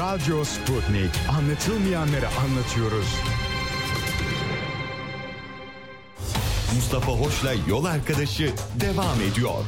Radyo Sputnik. Anlatılmayanları anlatıyoruz. Mustafa Hoş'la Yol Arkadaşı devam ediyor.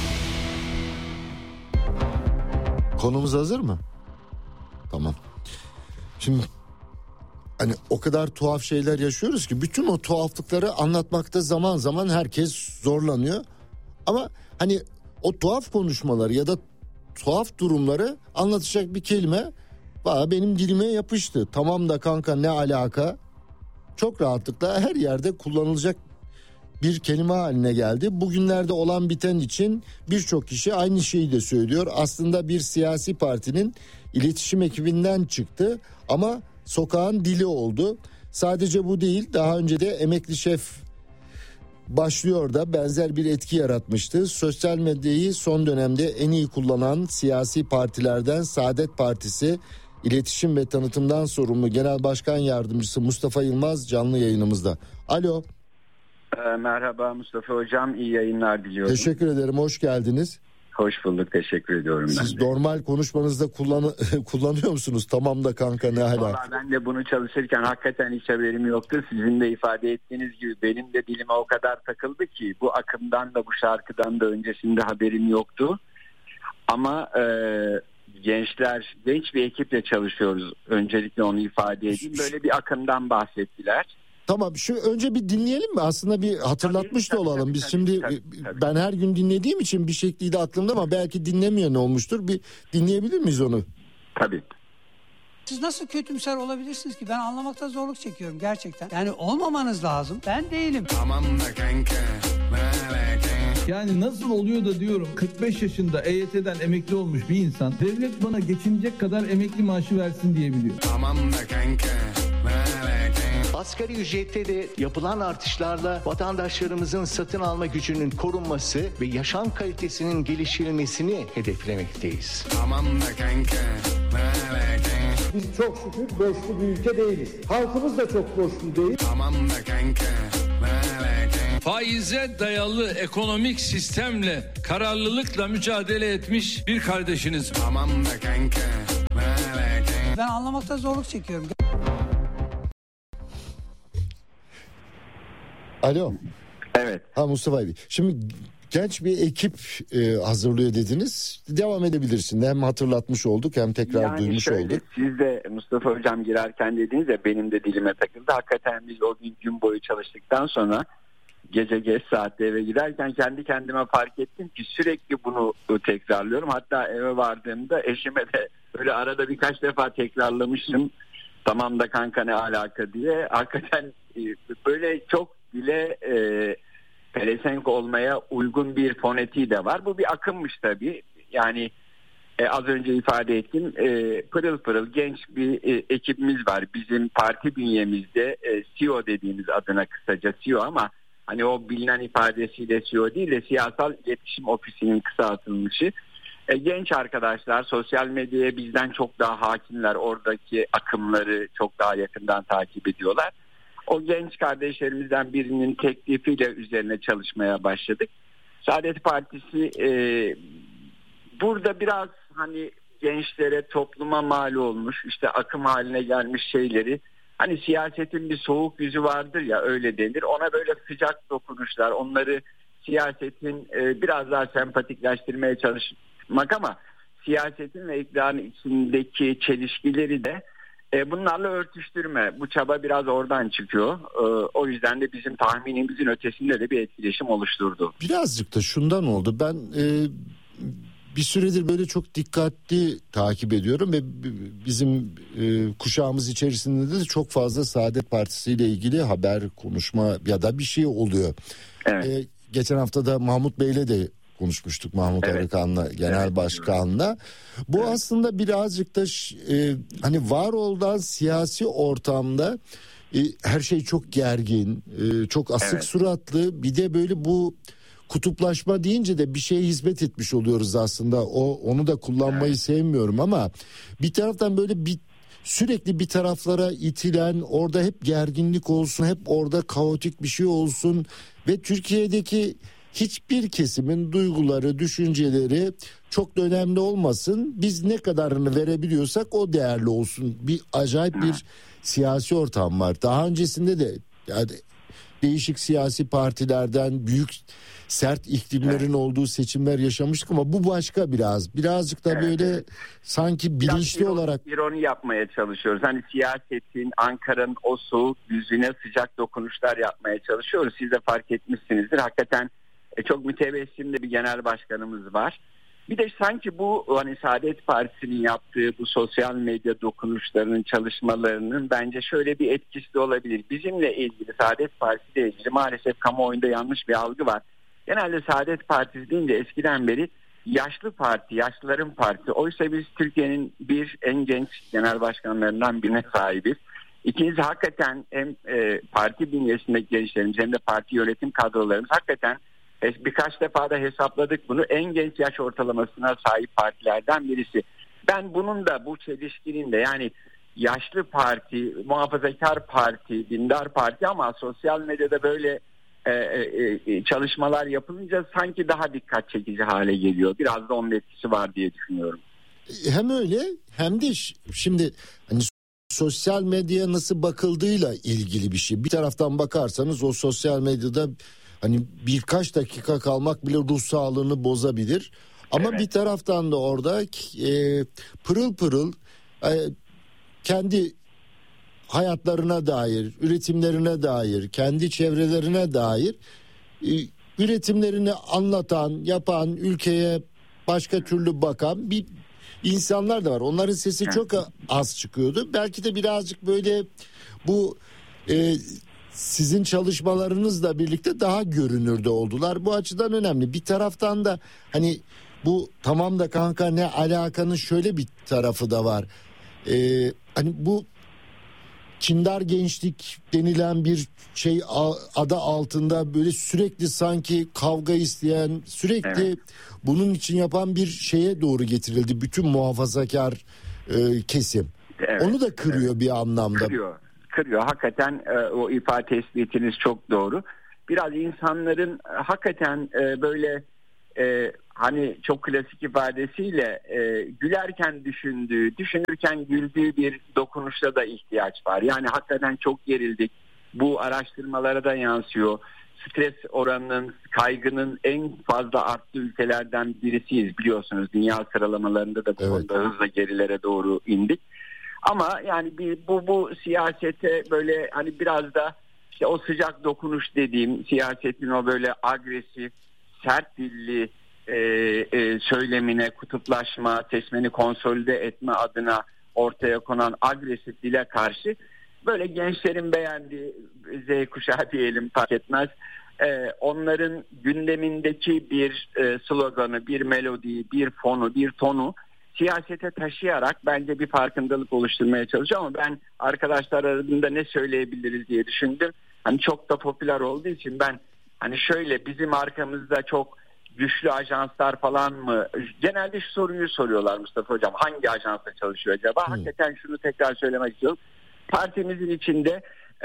Konumuz hazır mı? Tamam. Şimdi hani o kadar tuhaf şeyler yaşıyoruz ki bütün o tuhaflıkları anlatmakta zaman zaman herkes zorlanıyor. Ama hani o tuhaf konuşmaları ya da tuhaf durumları anlatacak bir kelime benim dilime yapıştı. Tamam da kanka ne alaka? Çok rahatlıkla her yerde kullanılacak bir kelime haline geldi. Bugünlerde olan biten için birçok kişi aynı şeyi de söylüyor. Aslında bir siyasi partinin iletişim ekibinden çıktı ama sokağın dili oldu. Sadece bu değil, daha önce de emekli şef başlıyor da benzer bir etki yaratmıştı. Sosyal medyayı son dönemde en iyi kullanan siyasi partilerden Saadet Partisi İletişim ve Tanıtımdan sorumlu Genel Başkan Yardımcısı Mustafa Yılmaz canlı yayınımızda. Alo. Merhaba Mustafa Hocam, iyi yayınlar diliyorum. Teşekkür ederim, hoş geldiniz. Hoş bulduk, teşekkür ediyorum. Siz normal konuşmanızda kullanıyor musunuz? Tamam da kanka ne hala? Vallahi ben de bunu çalışırken hakikaten hiç haberim yoktu. Sizin de ifade ettiğiniz gibi benim de dilime o kadar takıldı ki bu akımdan da bu şarkıdan da öncesinde haberim yoktu. Ama genç bir ekiple çalışıyoruz. Öncelikle onu ifade edeyim. Böyle bir akımdan bahsettiler. Tamam, önce bir dinleyelim mi? Aslında bir hatırlatmış da olalım. Biz şimdi ben her gün dinlediğim için bir şekilde aklımda ama belki dinlemeyen olmuştur. Bir dinleyebilir miyiz onu? Tabii. Siz nasıl kötümser olabilirsiniz ki? Ben anlamakta zorluk çekiyorum gerçekten. Yani olmamanız lazım. Ben değilim. Tamam da kanka. Yani nasıl oluyor da diyorum 45 yaşında EYT'den emekli olmuş bir insan devlet bana geçinecek kadar emekli maaşı versin diyebiliyor. Tamam da kanka. Asgari ücrette de yapılan artışlarla vatandaşlarımızın satın alma gücünün korunması ve yaşam kalitesinin geliştirilmesini hedeflemekteyiz. Tamam da kanka. Biz çok şükür borçlu bir ülke değiliz. Halkımız da çok borçlu değil. Tamam da kanka. Faize dayalı ekonomik sistemle kararlılıkla mücadele etmiş bir kardeşiniz. Tamam da kanka. Ben anlamakta zorluk çekiyorum. Alo. Evet. Mustafa Bey. Şimdi genç bir ekip hazırlıyor dediniz. Devam edebilirsin. Hem hatırlatmış olduk hem tekrar duymuş olduk. Siz de Mustafa Hocam girerken dediniz ya benim de dilime takıldı. Hakikaten biz o gün boyu çalıştıktan sonra gece geç saatte eve giderken kendi kendime fark ettim ki sürekli bunu tekrarlıyorum. Hatta eve vardığımda eşime de böyle arada birkaç defa tekrarlamıştım. Tamam da kanka ne alaka diye. Hakikaten böyle çok dile pelesenk olmaya uygun bir fonetiği de var. Bu bir akımmış tabii. Yani az önce ifade ettim. Pırıl pırıl genç bir ekibimiz var. Bizim parti bünyemizde CEO dediğimiz adına kısaca CEO ama hani o bilinen ifadesiyle CEO değil de Siyasal İletişim Ofisi'nin kısaltılmışı. Genç arkadaşlar sosyal medyaya bizden çok daha hakimler. Oradaki akımları çok daha yakından takip ediyorlar. O genç kardeşlerimizden birinin teklifiyle üzerine çalışmaya başladık. Saadet Partisi burada biraz hani gençlere, topluma mal olmuş, işte akım haline gelmiş şeyleri, hani siyasetin bir soğuk yüzü vardır ya, öyle denir. Ona böyle sıcak dokunuşlar, onları siyasetin biraz daha sempatikleştirmeye çalışmak ama siyasetin ve iktidarın içindeki çelişkileri de bunlarla örtüştürme. Bu çaba biraz oradan çıkıyor. O yüzden de bizim tahminimizin ötesinde de bir etkileşim oluşturdu. Birazcık da şundan oldu. Ben bir süredir böyle çok dikkatli takip ediyorum ve bizim kuşağımız içerisinde de çok fazla Saadet Partisi ile ilgili haber, konuşma ya da bir şey oluyor. Evet. Geçen hafta da Mahmut Bey'le de konuşmuştuk, Mahmut Arıkan'la, genel başkanla. Bu aslında birazcık da hani var olan siyasi ortamda her şey çok gergin, çok asık suratlı. Bir de böyle bu kutuplaşma deyince de bir şeye hizmet etmiş oluyoruz aslında. Onu da kullanmayı sevmiyorum ama bir taraftan böyle sürekli bir taraflara itilen, orada hep gerginlik olsun, hep orada kaotik bir şey olsun ve Türkiye'deki hiçbir kesimin duyguları, düşünceleri çok da önemli olmasın. Biz ne kadarını verebiliyorsak o değerli olsun. Bir acayip bir siyasi ortam var. Daha öncesinde de yani değişik siyasi partilerden büyük sert iklimlerin olduğu seçimler yaşamıştık ama bu başka biraz. Birazcık da böyle sanki bilinçli olarak ironi yapmaya çalışıyoruz. Hani siyasetin, Ankara'nın o soğuk yüzüne sıcak dokunuşlar yapmaya çalışıyoruz. Siz de fark etmişsinizdir. Hakikaten çok mütebessim de bir genel başkanımız var. Bir de sanki bu hani Saadet Partisi'nin yaptığı bu sosyal medya dokunuşlarının, çalışmalarının bence şöyle bir etkisi de olabilir. Bizimle ilgili, Saadet Partisi ile ilgili maalesef kamuoyunda yanlış bir algı var. Genelde Saadet Partisi deyince eskiden beri yaşlı parti, yaşlıların partisi. Oysa biz Türkiye'nin en genç genel başkanlarından birine sahibiz. İkincisi hakikaten hem parti bünyesindeki gençlerimiz hem de parti yönetim kadrolarımız hakikaten birkaç defa da hesapladık bunu, en genç yaş ortalamasına sahip partilerden birisi. Ben bunun da bu çelişkinin de yani yaşlı parti, muhafazakar parti, dindar parti ama sosyal medyada böyle çalışmalar yapılınca sanki daha dikkat çekici hale geliyor. Biraz da onun etkisi var diye düşünüyorum. Hem öyle hem de şimdi hani sosyal medyaya nasıl bakıldığıyla ilgili bir şey. Bir taraftan bakarsanız o sosyal medyada hani birkaç dakika kalmak bile ruh sağlığını bozabilir. Ama bir taraftan da orada pırıl pırıl kendi hayatlarına dair, üretimlerine dair, kendi çevrelerine dair üretimlerini anlatan, yapan, ülkeye başka türlü bakan bir insanlar da var. Onların sesi çok az çıkıyordu. Belki de birazcık böyle bu sizin çalışmalarınızla birlikte daha görünürde oldular. Bu açıdan önemli. Bir taraftan da hani bu tamam da kanka ne alakanın şöyle bir tarafı da var. Hani bu kindar gençlik denilen bir şey adı altında böyle sürekli sanki kavga isteyen, sürekli bunun için yapan bir şeye doğru getirildi bütün muhafazakar kesim. Onu da kırıyor bir anlamda. Kırıyor. Hakikaten o ifade tespitiniz çok doğru. Biraz insanların hakikaten böyle hani çok klasik ifadesiyle gülerken düşünürken güldüğü bir dokunuşa da ihtiyaç var. Yani hakikaten çok gerildik. Bu araştırmalara da yansıyor. Stres oranının, kaygının en fazla arttığı ülkelerden birisiyiz biliyorsunuz. Dünya sıralamalarında da bu konuda hızla gerilere doğru indik. Ama yani bu siyasete böyle hani biraz da işte o sıcak dokunuş dediğim siyasetin o böyle agresif, sert dilli söylemine, kutuplaşma, seçmeni konsolide etme adına ortaya konan agresif dile karşı böyle gençlerin beğendiği Z kuşağı diyelim fark etmez. Onların gündemindeki bir sloganı, bir melodiyi, bir fonu, bir tonu siyasete taşıyarak bence bir farkındalık oluşturmaya çalışıyor ama ben arkadaşlar arasında ne söyleyebiliriz diye düşündüm. Hani çok da popüler olduğu için ben hani şöyle bizim arkamızda çok güçlü ajanslar falan mı? Genelde şu soruyu soruyorlar Mustafa Hocam. Hangi ajansa çalışıyor acaba? Hakikaten şunu tekrar söylemek istiyorum. Partimizin içinde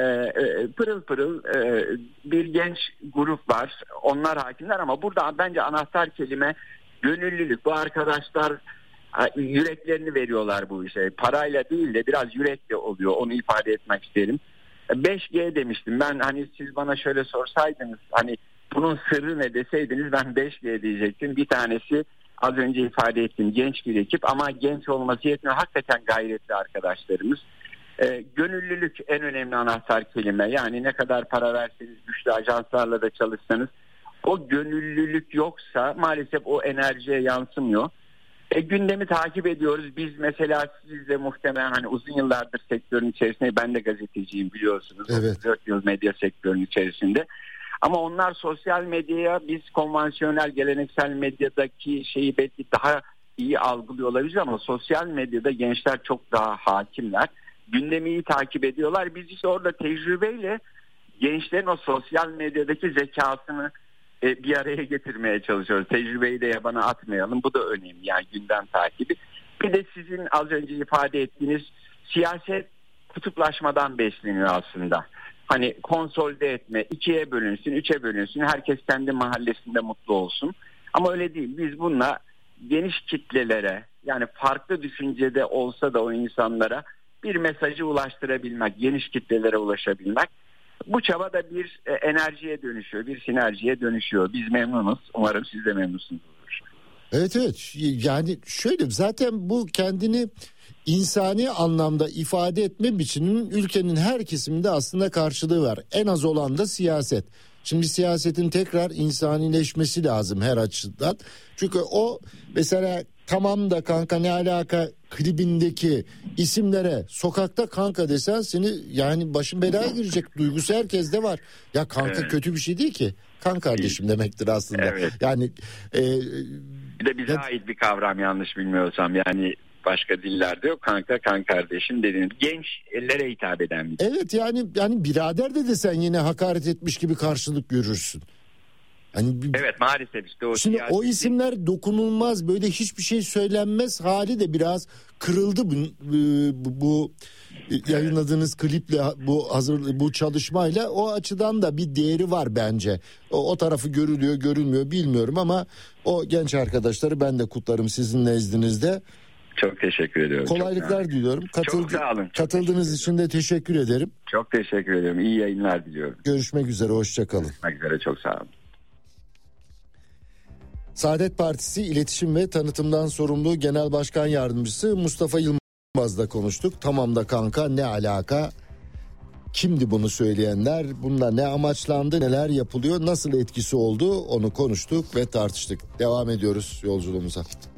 pırıl pırıl bir genç grup var. Onlar hakimler ama burada bence anahtar kelime gönüllülük. Bu arkadaşlar yüreklerini veriyorlar bu işe. Parayla değil de biraz yürekle oluyor. Onu ifade etmek isterim. 5G demiştim. Ben hani siz bana şöyle sorsaydınız hani bunun sırrı ne deseydiniz ben 5G diyecektim. Bir tanesi az önce ifade ettim genç bir ekip ama genç olması yetmiyor. Hakikaten gayretli arkadaşlarımız. Gönüllülük en önemli anahtar kelime. Yani ne kadar para verseniz güçlü ajanslarla da çalışsanız o gönüllülük yoksa maalesef o enerjiye yansımıyor. Gündemi takip ediyoruz. Biz mesela sizle muhtemelen hani uzun yıllardır sektörün içerisinde ben de gazeteciyim biliyorsunuz. Evet. 4 yıl medya sektörünün içerisinde. Ama onlar sosyal medyaya biz konvansiyonel geleneksel medyadaki şeyi belki daha iyi algılıyor olabilir ama sosyal medyada gençler çok daha hakimler. Gündemi iyi takip ediyorlar. Biz işte orada tecrübeyle gençlerin o sosyal medyadaki zekasını bir araya getirmeye çalışıyoruz. Tecrübeyi de yabana atmayalım. Bu da önemli yani gündem takibi. Bir de sizin az önce ifade ettiğiniz siyaset kutuplaşmadan besleniyor aslında. Hani konsolide etme, 2'ye bölünsün, 3'e bölünsün. Herkes kendi mahallesinde mutlu olsun. Ama öyle değil. Biz bununla geniş kitlelere, yani farklı düşüncede olsa da o insanlara bir mesajı ulaştırabilmek, geniş kitlelere ulaşabilmek. Bu çaba da bir enerjiye dönüşüyor, bir sinerjiye dönüşüyor. Biz memnunuz. Umarım siz de memnunsunuzdur. Evet. Yani şöyle, zaten bu kendini insani anlamda ifade etme biçiminin ülkenin her kesiminde aslında karşılığı var. En az olan da siyaset. Şimdi siyasetin tekrar insanileşmesi lazım her açıdan. Çünkü o mesela tamam da kanka ne alaka klibindeki isimlere sokakta kanka desen seni yani başın belaya girecek duygusu herkeste var. Ya kanka kötü bir şey değil ki. Kan kardeşim demektir aslında. Evet. Yani bir de bize ait bir kavram yanlış bilmiyorsam, yani başka dillerde yok. Kanka, kan kardeşim dediğiniz gençlere hitap eden bir. Evet, yani birader de desen yine hakaret etmiş gibi karşılık görürsün. Hani evet, maalesef işte o. Şimdi o isimler dokunulmaz, böyle hiçbir şey söylenmez hali de biraz kırıldı bu yayınladığınız kliple, bu çalışmayla. O açıdan da bir değeri var bence. O tarafı görülüyor görülmüyor bilmiyorum ama o genç arkadaşları ben de kutlarım sizin nezdinizde. Çok teşekkür ediyorum. Kolaylıklar diliyorum. Çok sağ olun. Katıldığınız için de teşekkür ederim. Çok teşekkür ederim. İyi yayınlar diliyorum. Görüşmek üzere, hoşçakalın. Görüşmek üzere, çok sağ olun. Saadet Partisi İletişim ve Tanıtımdan sorumlu Genel Başkan Yardımcısı Mustafa Yılmaz'la konuştuk. Tamam da kanka ne alaka? Kimdi bunu söyleyenler? Bunlar ne amaçlandı? Neler yapılıyor? Nasıl etkisi oldu? Onu konuştuk ve tartıştık. Devam ediyoruz yolculuğumuza.